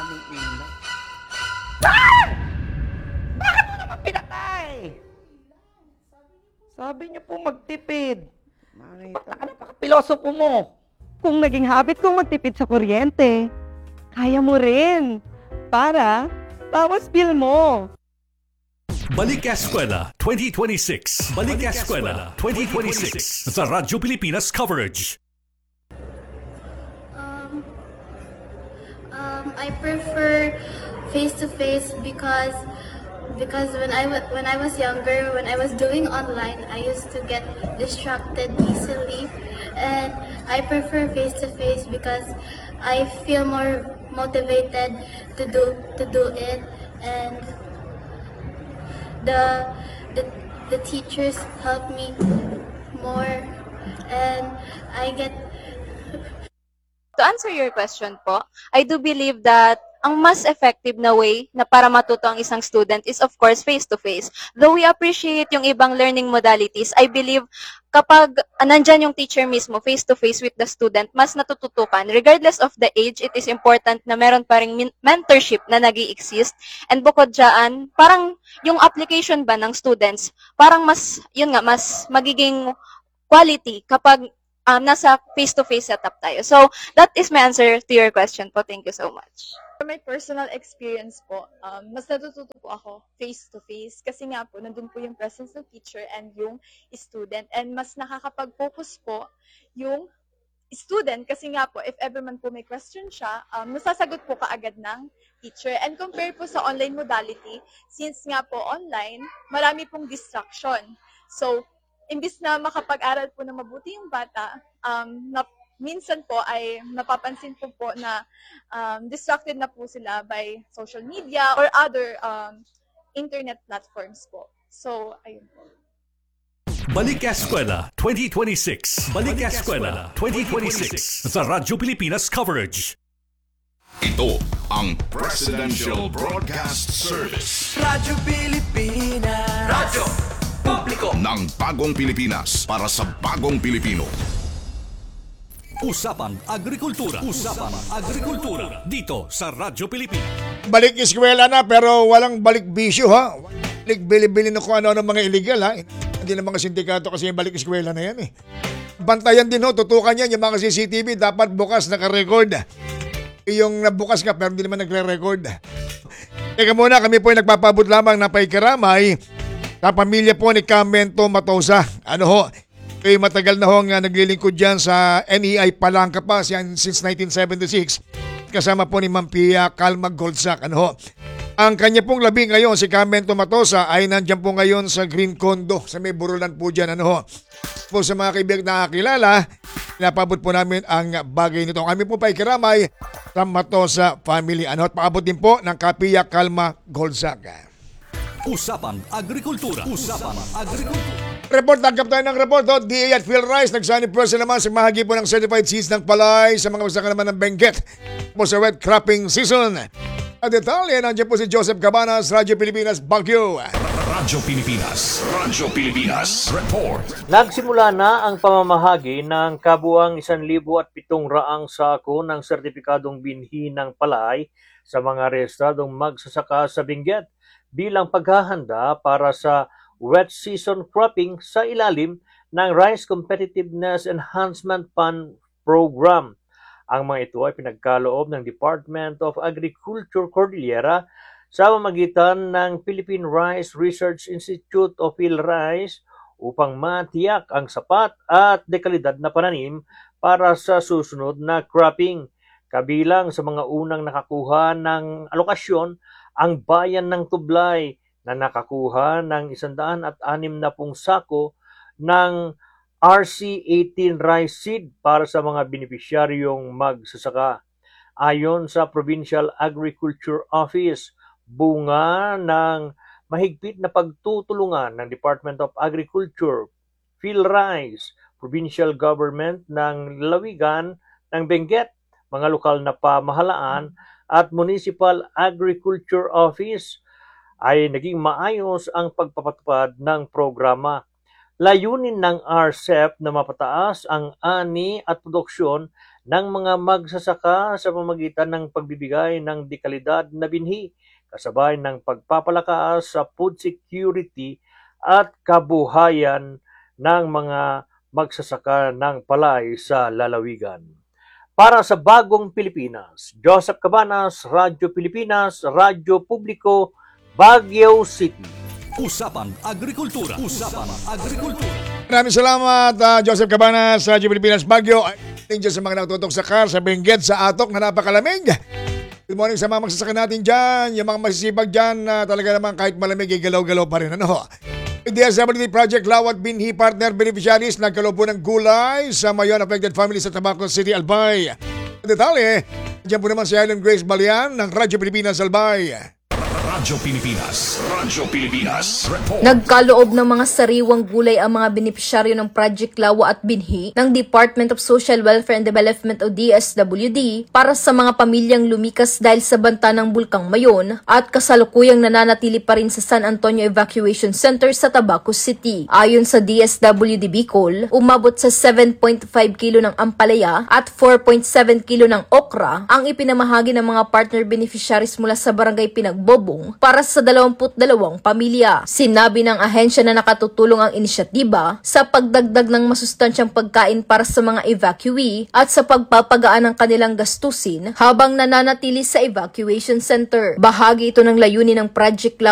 daming ilaw. Saan? Bakit mo naman pinatay? Sabi niyo po magtipid. Napaka-pilosopo mo. Kung naging habit kong magtipid sa kuryente, kaya mo rin. Para, bawas bill mo. Balik Eskwela 2026. Balik Eskwela 2026. Sa Radyo Pilipinas coverage. I prefer face-to-face because when I was younger, when I was doing online, I used to get distracted easily, and I prefer face-to-face because I feel more motivated to do it, and the teachers help me more, and I get. To answer your question po, I do believe that ang mas effective na way na para matuto ang isang student is of course face-to-face. Though we appreciate yung ibang learning modalities, I believe kapag nandyan yung teacher mismo face-to-face with the student, mas natututukan. Regardless of the age, it is important na meron pa ring mentorship na nag-i-exist. And bukod dyan, parang yung application ba ng students, parang mas, yun nga, mas magiging quality kapag nasa face-to-face setup tayo. So, that is my answer to your question po. Thank you so much. For my personal experience po, mas natututo po ako face-to-face kasi nga po, nandun po yung presence ng teacher and yung student. And mas nakakapag-focus po yung student kasi nga po, if ever man po may question siya, nasasagot po kaagad ng teacher. And compare po sa online modality, since nga po online, marami pong distraction. So, imbis na makapag-aral po na mabuti yung bata, minsan po ay napapansin po na distracted na po sila by social media or other internet platforms po. So, ayun po. Balik Eskwela 2026. Balik Eskwela 2026. Sa Radyo Pilipinas coverage. Ito ang Presidential Broadcast Service. Radyo Pilipinas. Radyo Publiko ng Bagong Pilipinas para sa Bagong Pilipino. Usapang Agrikultura. Usapang Agrikultura. Dito sa Radyo Pilipinas. Balik eskwela na pero walang balik bisyo ha. Balik bili-bili na kung ano-ano mga illegal ha. Hindi na mga sindikato kasi yung balik eskwela na yan eh. Bantayan din ho, tutukan yan yung mga CCTV dapat bukas naka-record. Yung nabukas ka pero hindi naman nagre-record. Teka muna, kami po ay nagpapabot lamang na paikiramay sa pamilya po ni Camento Matosa. Ano ho, kayo matagal na ho nga naglilingkod dyan sa NEI Palangka pa since 1976. Kasama po ni Ma'am Pia Calma Goldsack. Ano ho, ang kanya pong labi ngayon, si Camento Matosa, ay nandyan po ngayon sa Green Condo sa may Burulan po dyan. Ano ho, po sa mga kaibigan na nakakilala, pinapabot po namin ang bagay nito. Kami po pa ikiramay sa Matosa family. Ano, at paabot din po ng Kapia Calma Goldsack. Usapang Agrikultura. Usapang Agrikultura. Report, tanggap tayo ng report. DA at PhilRice, nagsanib person naman sa mahagi po ng certified seeds ng palay sa mga masaka naman ng Benguet po sa wet cropping season. At detalye, nandiyan po si Joseph Cabanas, Radyo Pilipinas, Baguio. Radyo Pilipinas. Radyo Pilipinas. Report. Nagsimula na ang pamamahagi ng kabuang 1,700 sako ng sertipikadong binhi ng palay sa mga rehistradong magsasaka sa Benguet bilang paghahanda para sa wet season cropping sa ilalim ng Rice Competitiveness Enhancement Fund Program. Ang mga ito ay pinagkaloob ng Department of Agriculture Cordillera sa pamamagitan ng Philippine Rice Research Institute of PhilRice upang matiyak ang sapat at dekalidad na pananim para sa susunod na cropping. Kabilang sa mga unang nakakuha ng alokasyon ang bayan ng Tublay na nakakuha ng 160 sako ng RC18 rice seed para sa mga benepisyaryong magsasaka. Ayon sa Provincial Agriculture Office, bunga ng mahigpit na pagtutulungan ng Department of Agriculture, PhilRice, Provincial Government ng Lalawigan ng Benguet, mga lokal na pamahalaan at Municipal Agriculture Office ay naging maayos ang pagpapatupad ng programa. Layunin ng RCEP na mapataas ang ani at produksyon ng mga magsasaka sa pamamagitan ng pagbibigay ng dekalidad na binhi, kasabay ng pagpapalakas sa food security at kabuhayan ng mga magsasaka ng palay sa lalawigan. Para sa Bagong Pilipinas, Joseph Cabanas, Radyo Pilipinas, Radyo Publiko, Baguio City. Usapang Agrikultura. Usapang Agrikultura. Maraming salamat, Joseph Cabanas, Radyo Pilipinas, Baguio. Diyos sa mga natutok sa car, sa Benguet, sa Atok na napakalamig. Good morning sa mga magsasaka natin dyan, yung mga masisipag dyan na talaga naman kahit malamig, galaw-galaw pa rin. Ano? DSWD Project Lawat Binhi Partner Beneficiaries nagkaloob po ng gulay sa mayon affected family sa Tabaco City, Albay. Detalye, dyan po naman si Helen Grace Balian ng Radyo Pilipinas, Albay. Radyo Pilipinas. Radyo Pilipinas. Report. Nagkaloob ng mga sariwang gulay ang mga benepisyaryo ng Project Lawa at Binhi ng Department of Social Welfare and Development o DSWD para sa mga pamilyang lumikas dahil sa banta ng Bulkang Mayon at kasalukuyang nananatili pa rin sa San Antonio Evacuation Center sa Tabaco City. Ayon sa DSWD Bicol, umabot sa 7.5 kilo ng ampalaya at 4.7 kilo ng okra ang ipinamahagi ng mga partner beneficiaries mula sa Barangay Pinagbobong para sa 22 pamilya. Sinabi ng ahensya na nakatutulong ang inisyatiba sa pagdagdag ng masustansyang pagkain para sa mga evacuee at sa pagpapagaan ng kanilang gastusin habang nananatili sa evacuation center. Bahagi ito ng layunin ng Project